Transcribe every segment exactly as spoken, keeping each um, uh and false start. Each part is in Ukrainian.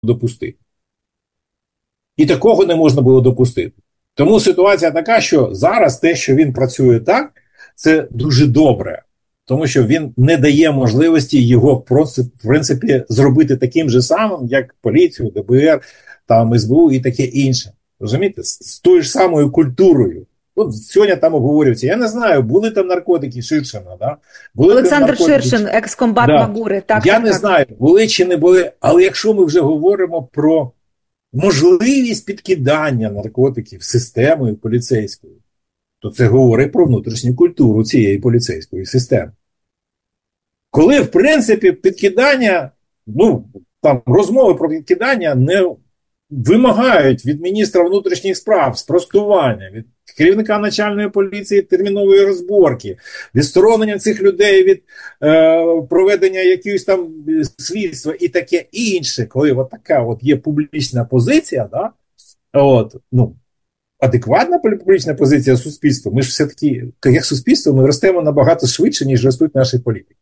допустити. І такого не можна було допустити. Тому ситуація така, що зараз те, що він працює так, це дуже добре. Тому що він не дає можливості його, в принципі, зробити таким же самим, як поліцію, де бе ер, там, ес бе у і таке інше. Розумієте? З, з тою ж самою культурою. От сьогодні там обговорюється. Я не знаю, були там наркотики Ширшина, да? Були Олександр наркотики... Ширшин, екс-комбат да. Магури. Так, Я так, не так. знаю, були чи не були, але якщо ми вже говоримо про можливість підкидання наркотиків системою поліцейською, то це говорить про внутрішню культуру цієї поліцейської системи. Коли, в принципі, підкидання, ну, там, розмови про підкидання не вимагають від міністра внутрішніх справ спростування, від керівника начальної поліції термінової розборки, відсторонення цих людей від е, проведення якихось там слідства і таке інше, коли от така от є публічна позиція, да, от, ну, адекватна публічна позиція суспільства, ми ж все-таки, як суспільство, ми ростемо набагато швидше, ніж ростуть наші політики.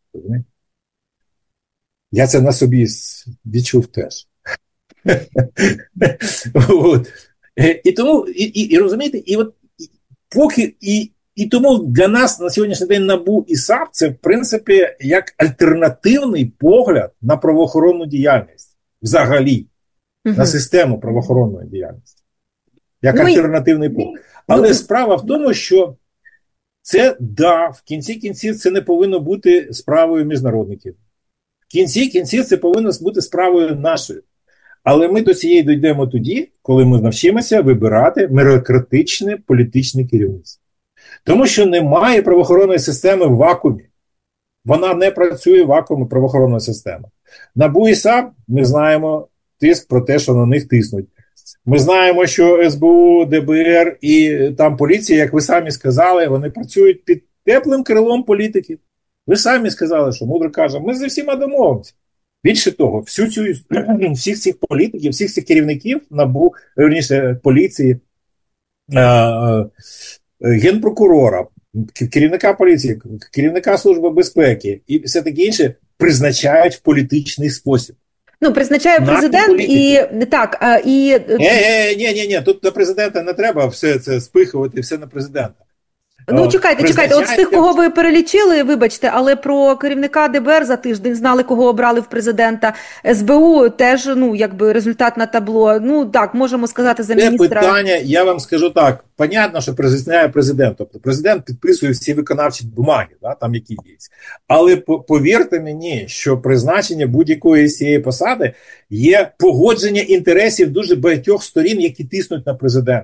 Я це на собі відчув теж. От. І тому, і, і, і розумієте, і от поки, і, і тому для нас на сьогоднішній день НАБУ і САП це, в принципі, як альтернативний погляд на правоохоронну діяльність. Взагалі. Угу. На систему правоохоронної діяльності. Як ну, альтернативний погляд. Але ну, справа в тому, що це, да, в кінці кінців це не повинно бути справою міжнародників. В кінці кінців це повинно бути справою нашою. Але ми до цієї дійдемо тоді, коли ми навчимося вибирати мерократичне політичне керівництво. Тому що немає правоохоронної системи в вакуумі. Вона не працює в вакуумі, правоохоронна система. НАБУ і САП ми знаємо тиск про те, що на них тиснуть. Ми знаємо, що ес бе у, де бе ер і там поліція, як ви самі сказали, вони працюють під теплим крилом політиків. Ви самі сказали, що мудро каже, ми зі всіма домовимося. Більше того, всю цю, всіх цих політиків, всіх цих керівників НАБУ, верніше, поліції, е, е, генпрокурора, керівника поліції, керівника Служби безпеки і все таке інше призначають в політичний спосіб. Ну, призначає президент і так, і... Е, ні, ні, ні, тут на президента не треба все це спихувати, все на президента. Ну, чекайте, чекайте, от з тих, кого ви перелічили, вибачте, але про керівника де бе ер за тиждень знали, кого обрали в президента. ес бе у теж, ну, якби результат на табло. Ну, так, можемо сказати за міністра. Це питання, я вам скажу так, понятно, що призначає президент. Тобто президент підписує всі виконавчі бумаги, да, там які є. Але повірте мені, що призначення будь-якої з цієї посади є погодження інтересів дуже багатьох сторін, які тиснуть на президента.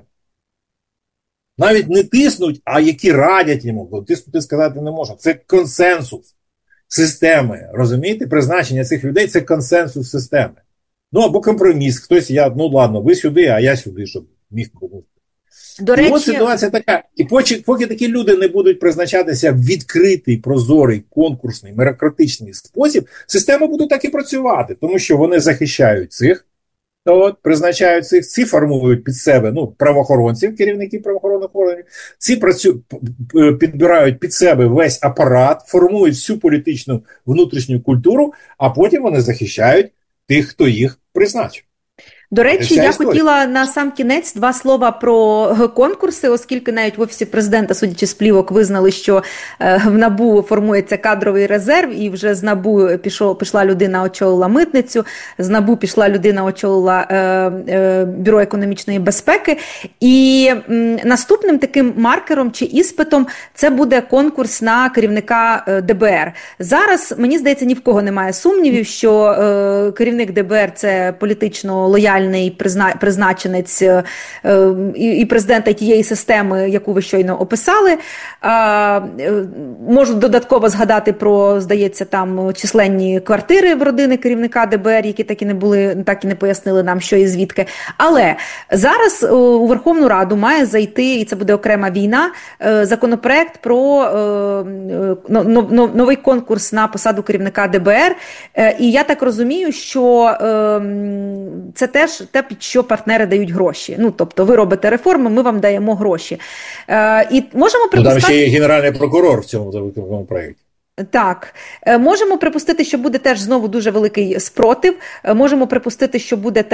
Навіть не тиснуть, а які радять йому, бо тиснути сказати не можна. Це консенсус системи, розумієте? Призначення цих людей – це консенсус системи. Ну, або компроміс. Хтось, я, ну ладно, ви сюди, а я сюди, щоб міг комусь. До і речі... от ситуація така. І поки, поки такі люди не будуть призначатися в відкритий, прозорий, конкурсний, мерократичний спосіб, система буде так і працювати, тому що вони захищають цих, от, призначають цих, ці формують під себе, ну, правоохоронців, керівників правоохоронних органів, ці працю, підбирають під себе весь апарат, формують всю політичну внутрішню культуру, а потім вони захищають тих, хто їх призначив. До речі, я історія. хотіла на сам кінець два слова про конкурси, оскільки навіть в Офісі президента, судячи з плівок, визнали, що е, в НАБУ формується кадровий резерв, і вже з НАБУ пішов, пішла людина, очолила митницю, з НАБУ пішла людина, очолила е, е, Бюро економічної безпеки. І м, наступним таким маркером чи іспитом це буде конкурс на керівника е, де бе ер. Зараз, мені здається, ні в кого немає сумнівів, що е, керівник де бе ер – це політично лояльний призначенець е, і, і президента тієї системи, яку ви щойно описали. Е, можу додатково згадати про, здається, там численні квартири в родини керівника де бе ер, які так і не були, так і не пояснили нам, що і звідки. Але зараз е, у Верховну Раду має зайти, і це буде окрема війна, е, законопроект про е, но, но, новий конкурс на посаду керівника де бе ер. Е, і я так розумію, що е, це теж те, під що партнери дають гроші. Ну, тобто, ви робите реформи, ми вам даємо гроші. Е, і можемо припускати... Ну, там ще є генеральний прокурор в цьому законопроекті. Так, можемо припустити, що буде теж знову дуже великий спротив, можемо припустити, що буде